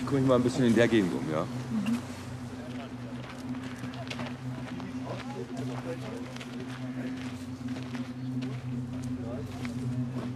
gucke mich mal ein bisschen in der Gegend um, ja?